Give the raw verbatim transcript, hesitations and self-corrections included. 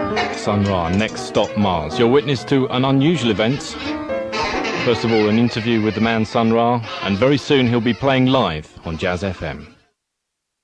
Sun Ra, Next Stop Mars. You're witness to an unusual event. First of all, an interview with the man Sun Ra, and very soon he'll be playing live on Jazz F M.